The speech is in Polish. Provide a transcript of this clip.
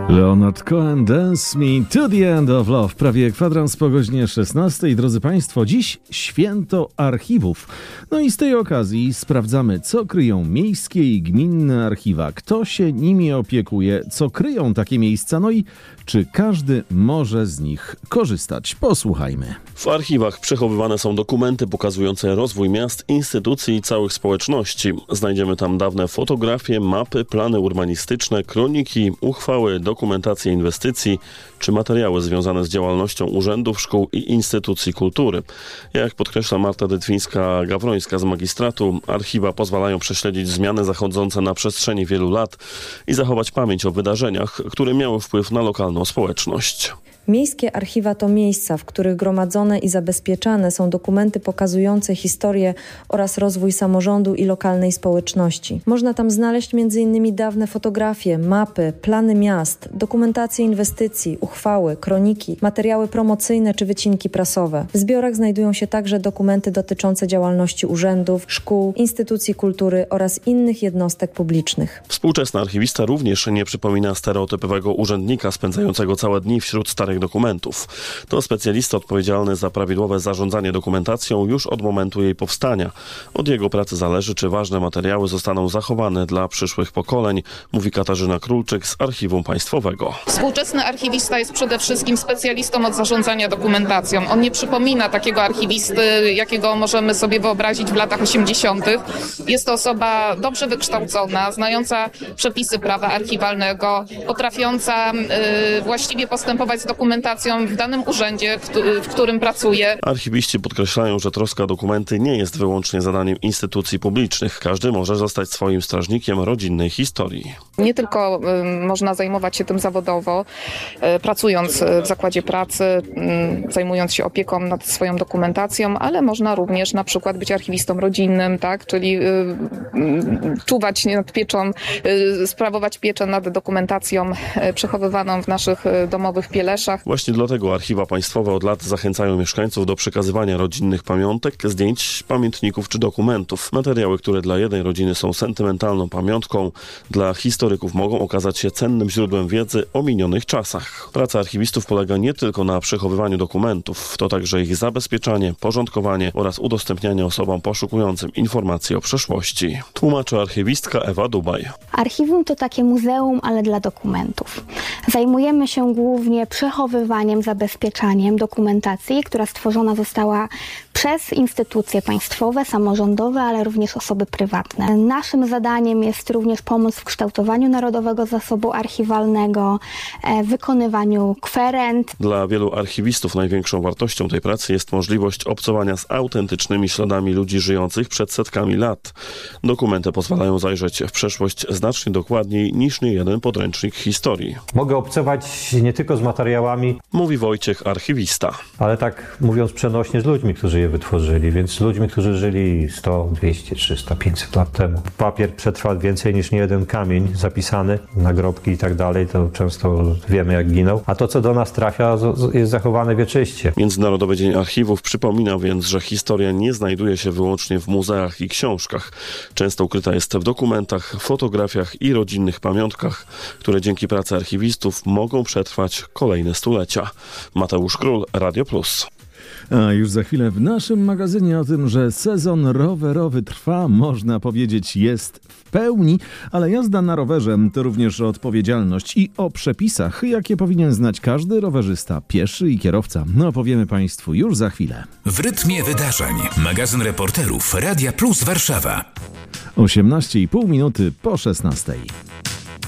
Leonard Cohen, Dance Me to the End of Love. Prawie kwadrans po godzinie 16. Drodzy Państwo, dziś święto archiwów. No i z tej okazji sprawdzamy, co kryją miejskie i gminne archiwa, kto się nimi opiekuje, co kryją takie miejsca, no i czy każdy może z nich korzystać. Posłuchajmy. W archiwach przechowywane są dokumenty pokazujące rozwój miast, instytucji i całych społeczności. Znajdziemy tam dawne fotografie, mapy, plany urbanistyczne, kroniki, uchwały, dokumentację inwestycji czy materiały związane z działalnością urzędów, szkół i instytucji kultury. Jak podkreśla Marta Dytwińska-Gawrońska z magistratu, archiwa pozwalają prześledzić zmiany zachodzące na przestrzeni wielu lat i zachować pamięć o wydarzeniach, które miały wpływ na lokalną społeczność. Miejskie archiwa to miejsca, w których gromadzone i zabezpieczane są dokumenty pokazujące historię oraz rozwój samorządu i lokalnej społeczności. Można tam znaleźć m.in. dawne fotografie, mapy, plany miast, dokumentację inwestycji, uchwały, kroniki, materiały promocyjne czy wycinki prasowe. W zbiorach znajdują się także dokumenty dotyczące działalności urzędów, szkół, instytucji kultury oraz innych jednostek publicznych. Współczesny archiwista również nie przypomina stereotypowego urzędnika spędzającego całe dni wśród starych dokumentów. To specjalista odpowiedzialny za prawidłowe zarządzanie dokumentacją już od momentu jej powstania. Od jego pracy zależy, czy ważne materiały zostaną zachowane dla przyszłych pokoleń, mówi Katarzyna Królczyk z Archiwum Państwowego. Współczesny archiwista jest przede wszystkim specjalistą od zarządzania dokumentacją. On nie przypomina takiego archiwisty, jakiego możemy sobie wyobrazić w latach 80. Jest to osoba dobrze wykształcona, znająca przepisy prawa archiwalnego, potrafiąca właściwie postępować z dokumentacją w danym urzędzie, w którym pracuje. Archiwiści podkreślają, że troska o dokumenty nie jest wyłącznie zadaniem instytucji publicznych. Każdy może zostać swoim strażnikiem rodzinnej historii. Nie tylko można zajmować się tym zawodowo, pracując w zakładzie pracy, zajmując się opieką nad swoją dokumentacją, ale można również na przykład być archiwistą rodzinnym, tak? Czyli czuwać nad pieczą, sprawować pieczę nad dokumentacją przechowywaną w naszych domowych pieleszach. Właśnie dlatego archiwa państwowe od lat zachęcają mieszkańców do przekazywania rodzinnych pamiątek, zdjęć, pamiętników czy dokumentów. Materiały, które dla jednej rodziny są sentymentalną pamiątką, dla historyków mogą okazać się cennym źródłem wiedzy o minionych czasach. Praca archiwistów polega nie tylko na przechowywaniu dokumentów, to także ich zabezpieczanie, porządkowanie oraz udostępnianie osobom poszukującym informacji o przeszłości. Tłumaczy archiwistka Ewa Dubaj. Archiwum to takie muzeum, ale dla dokumentów. Zajmujemy się głównie przechowywaniem, zabezpieczaniem dokumentacji, która stworzona została przez instytucje państwowe, samorządowe, ale również osoby prywatne. Naszym zadaniem jest również pomoc w kształtowaniu Narodowego Zasobu Archiwalnego, wykonywaniu kwerend. Dla wielu archiwistów największą wartością tej pracy jest możliwość obcowania z autentycznymi śladami ludzi żyjących przed setkami lat. Dokumenty pozwalają zajrzeć w przeszłość znacznie dokładniej niż niejeden podręcznik historii. Mogę obcować nie tylko z materiałami, mówi Wojciech, archiwista. Ale tak mówiąc przenośnie z ludźmi, którzy je wytworzyli, więc z ludźmi, którzy żyli 100, 200, 300, 500 lat temu. Papier przetrwa więcej niż niejeden kamień zapisany, nagrobki i tak dalej, to często wiemy jak ginął, a to co do nas trafia jest zachowane wieczyście. Międzynarodowy Dzień Archiwów przypomina więc, że historia nie znajduje się wyłącznie w muzeach i książkach. Często ukryta jest w dokumentach, fotografiach i rodzinnych pamiątkach, które dzięki pracy archiwistów mogą przetrwać kolejne stulecia. Mateusz Król, Radio Plus. A już za chwilę w naszym magazynie o tym, że sezon rowerowy trwa, można powiedzieć, jest w pełni, ale jazda na rowerze to również odpowiedzialność i o przepisach, jakie powinien znać każdy rowerzysta, pieszy i kierowca. No opowiemy Państwu już za chwilę. W rytmie wydarzeń. Magazyn reporterów Radia Plus Warszawa. 18,5 minuty po 16.